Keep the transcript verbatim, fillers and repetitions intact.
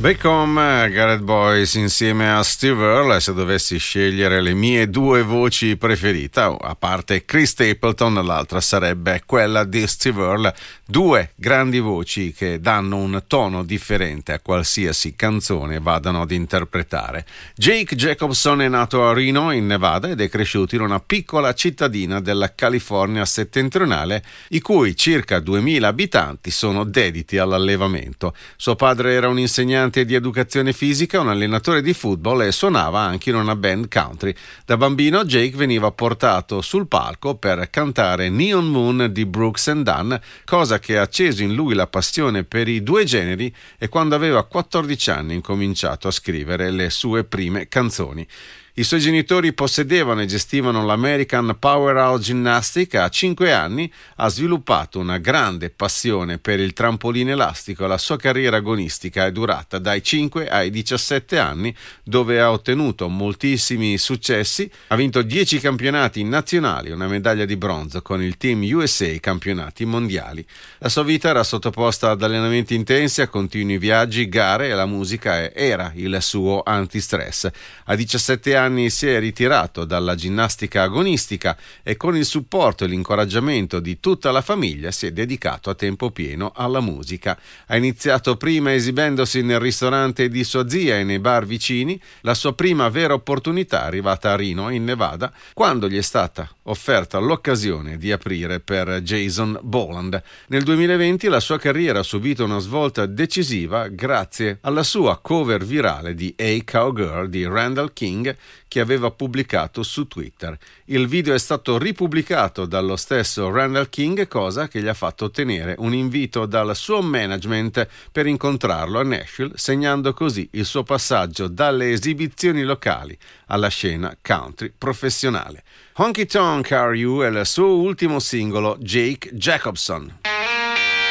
Beckham, Gareth Boyce insieme a Steve Earle. Se dovessi scegliere le mie due voci preferite, a parte Chris Stapleton, l'altra sarebbe quella di Steve Earle. Due grandi voci che danno un tono differente a qualsiasi canzone vadano ad interpretare. Jake Jacobson è nato a Reno in Nevada ed è cresciuto in una piccola cittadina della California settentrionale, i cui circa duemila abitanti sono dediti all'allevamento. Suo padre era un insegnante di educazione fisica, un allenatore di football e suonava anche in una band country. Da bambino Jake veniva portato sul palco per cantare Neon Moon di Brooks and Dunn, cosa che ha acceso in lui la passione per i due generi, e quando aveva quattordici anni ha incominciato a scrivere le sue prime canzoni. I suoi genitori possedevano e gestivano l'American Powerhouse Gymnastic. A cinque anni ha sviluppato una grande passione per il trampolino elastico. La sua carriera agonistica è durata dai cinque ai diciassette anni, dove ha ottenuto moltissimi successi. Ha vinto dieci campionati nazionali, una medaglia di bronzo con il team U S A campionati mondiali. La sua vita era sottoposta ad allenamenti intensi, a continui viaggi, gare, e la musica era il suo antistress. A diciassette anni si è ritirato dalla ginnastica agonistica e con il supporto e l'incoraggiamento di tutta la famiglia si è dedicato a tempo pieno alla musica. Ha iniziato prima esibendosi nel ristorante di sua zia e nei bar vicini. La sua prima vera opportunità è arrivata a Reno, in Nevada, quando gli è stata offerta l'occasione di aprire per Jason Boland. Nel duemilaventi la sua carriera ha subito una svolta decisiva grazie alla sua cover virale di Hey Cowgirl di Randall King, che aveva pubblicato su Twitter. Il video è stato ripubblicato dallo stesso Randall King, cosa che gli ha fatto ottenere un invito dal suo management per incontrarlo a Nashville, segnando così il suo passaggio dalle esibizioni locali alla scena country professionale. Honky Tonk Are You è il suo ultimo singolo, Jake Jacobson.